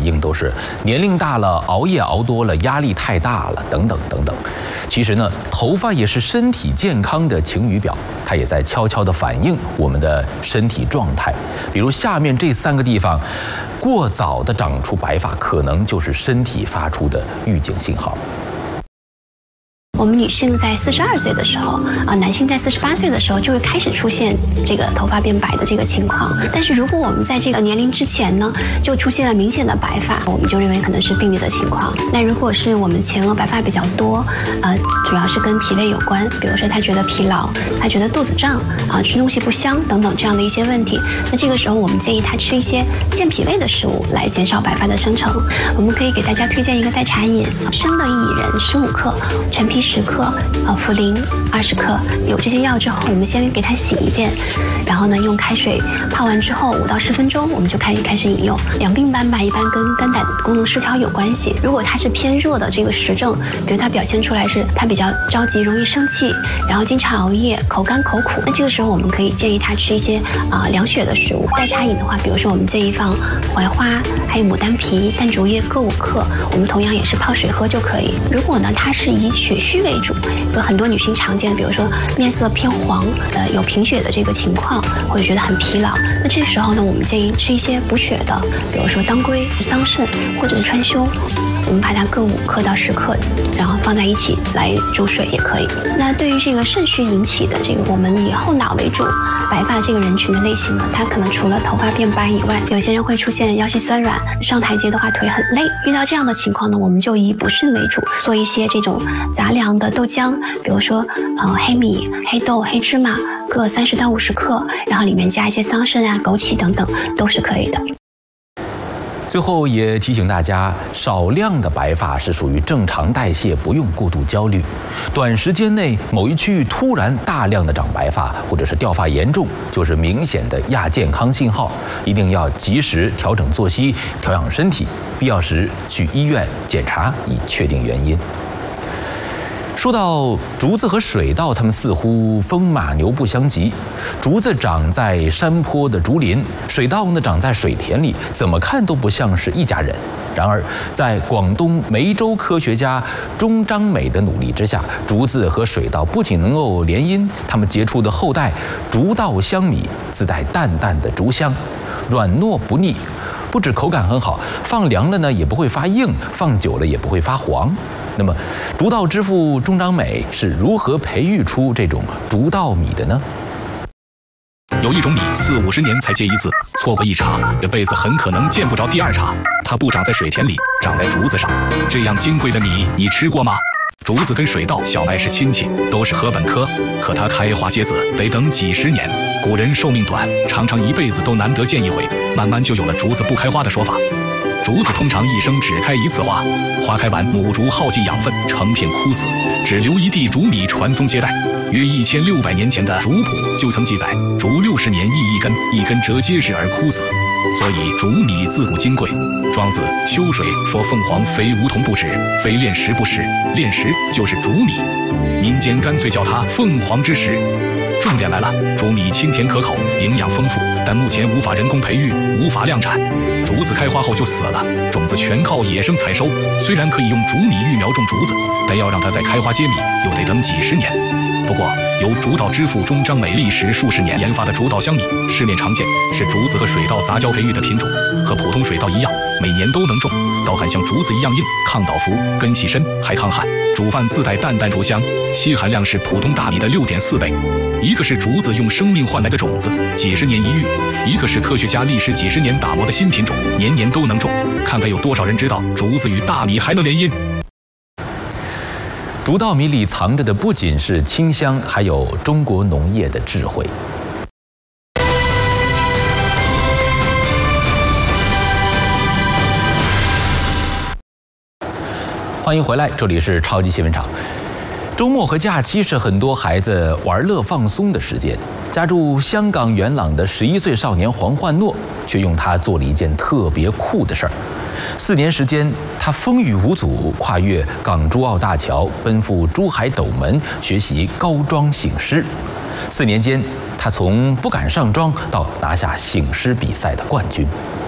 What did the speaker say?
应都是年龄大了、熬夜熬多了、压力太大了等等等等。其实呢，头发也是身体健康的晴雨表，它也在悄悄地反映我们的身体状态。比如下面这3个地方，过早的长出白发，可能就是身体发出的预警信号。 我们女性在42岁的时候，男性在48岁的时候就会开始出现这个头发变白的这个情况。但是如果我们在这个年龄之前呢，就出现了明显的白发，我们就认为可能是病理的情况。那如果是我们前额白发比较多，主要是跟脾胃有关，比如说他觉得疲劳，他觉得肚子胀，吃东西不香等等这样的一些问题，那这个时候我们建议他吃一些健脾胃的食物来减少白发的生成。我们可以给大家推荐一个代茶饮，生的薏仁15克，陈皮10克，茯苓20克。有这些药之后，我们先给它洗一遍，然后呢用开水泡完之后5到10分钟，我们就开始饮用。两鬓斑白一般跟肝胆功能失调有关系。如果它是偏弱的这个实症，比如它表现出来是它比较着急、容易生气，然后经常熬夜、口干口苦，那这个时候我们可以建议他吃一些凉血的食物。代茶饮的话，比如说我们建议放槐花，还有牡丹皮、淡竹叶各5克，我们同样也是泡水喝就可以。如果呢它是以血虚为主，有很多女性常见的，比如说面色偏黄，有贫血的这个情况，或者觉得很疲劳，那这时候呢，我们建议吃一些补血的，比如说当归、桑葚或者是川芎，我们把它各5克到10克，然后放在一起来煮水也可以。那对于这个肾虚引起的这个我们以后脑为主白发这个人群的类型呢，它可能除了头发变白以外，有些人会出现腰膝酸软，上台阶的话腿很累。遇到这样的情况呢，我们就以补肾为主，做一些这种杂粮的豆浆，比如说黑米、黑豆、黑芝麻各30到50克，然后里面加一些桑葚啊、枸杞等等，都是可以的。 最后也提醒大家，少量的白发是属于正常代谢，不用过度焦虑。短时间内某一区域突然大量的长白发，或者是掉发严重，就是明显的亚健康信号，一定要及时调整作息、调养身体，必要时去医院检查以确定原因。说到竹子和水稻，它们似乎风马牛不相及。竹子长在山坡的竹林，水稻呢长在水田里，怎么看都不像是一家人。然而，在广东梅州科学家钟章美的努力之下，竹子和水稻不仅能够联姻，它们结出的后代竹稻香米自带淡淡的竹香，软糯不腻。不止口感很好，放凉了呢也不会发硬，放久了也不会发黄。那么，竹稻之父钟章美是如何培育出这种竹稻米的呢？ 有一种米40、50年才结一次，错过一茬，这辈子很可能见不着第2茬。它不长在水田里，长在竹子上。这样金贵的米，你吃过吗？竹子跟水稻、小麦是亲戚，都是禾本科，可它开花结籽得等几十年。古人寿命短，常常一辈子都难得见一回，慢慢就有了竹子不开花的说法。竹子通常一生只开1次花，花开完母竹耗尽养分，成片枯死，只留一地竹米传宗接代。约1600年前的竹谱就曾记载，竹60年易一根，一根折结实而枯死，所以竹米自古金贵。庄子《秋水》说凤凰非梧桐不止，非炼石不食，炼石就是竹米，民间干脆叫它凤凰之石。重点来了，竹米清甜可口，营养丰富，但目前无法人工培育，无法量产。竹子开花后就死了，种子全靠野生采收。虽然可以用竹米育苗种竹子，但要让它再开花结米，又得等几十年。不过，由竹稻之父钟章美历时数十年研发的竹稻香米，市面常见，是竹子和水稻杂交培育的品种，和普通水稻一样，每年都能种，稻汗像竹子一样硬，抗倒伏，根系深，还抗旱。煮饭自带淡淡竹香，硒含量是普通大米的6.4倍。一个是竹子用生命换来的种子，几十年一遇；一个是科学家历时几十年打磨的新品种，年年都能种。看看有多少人知道竹子与大米还能联姻。 竹稻米里藏着的不仅是清香，还有中国农业的智慧。欢迎回来，这里是超级新闻场。周末和假期是很多孩子玩乐放松的时间。家住香港元朗的11岁少年黄焕诺，却用它做了一件特别酷的事儿。4年时间，他风雨无阻，跨越港珠澳大桥，奔赴珠海斗门，学习高桩醒狮。4年间，他从不敢上桩到拿下醒狮比赛的冠军。